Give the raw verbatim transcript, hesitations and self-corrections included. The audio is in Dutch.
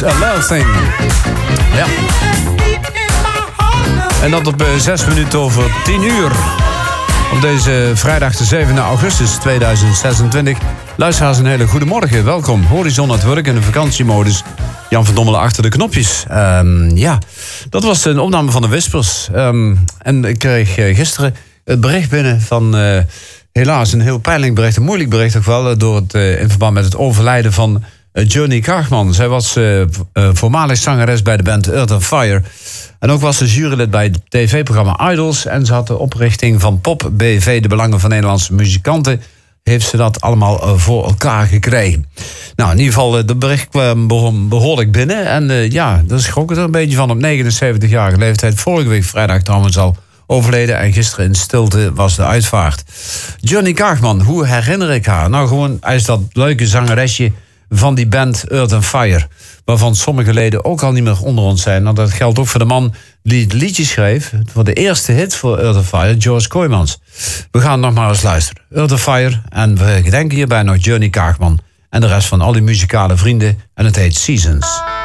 It's a Love Thing. Ja. En dat op zes minuten over tien uur. Op deze vrijdag de zevende augustus tweeduizend zesentwintig. Luisteraars, een hele goede morgen. Welkom. Horizon at Work in de vakantiemodus. Jan van Dommelen achter de knopjes. Um, ja, dat was een opname van de Whispers. Um, en ik kreeg gisteren het bericht binnen van... Uh, helaas een heel pijnlijk bericht, een moeilijk bericht ook wel... door het, uh, in verband met het overlijden van uh, Johnny Kaagman. Zij was uh, uh, voormalig zangeres bij de band Earth and Fire... En ook was ze jurylid bij het tv-programma Idols... en ze had de oprichting van Pop B V, de Belangen van Nederlandse Muzikanten... heeft ze dat allemaal voor elkaar gekregen. Nou, in ieder geval, de bericht kwam behoorlijk binnen... en uh, ja, daar schrok ik er een beetje van op negenenzeventigjarige leeftijd... vorige week vrijdag trouwens al overleden... en gisteren in stilte was de uitvaart. Johnny Kaagman, hoe herinner ik haar? Nou, gewoon, hij is dat leuke zangeresje van die band Earth and Fire... waarvan sommige leden ook al niet meer onder ons zijn. Nou, dat geldt ook voor de man die het liedje schreef... voor de eerste hit voor Earth and Fire, George Kooijmans. We gaan nog maar eens luisteren. Earth and Fire, en we gedenken hierbij nog Johnny Kaagman... en de rest van al die muzikale vrienden, en het heet Seasons.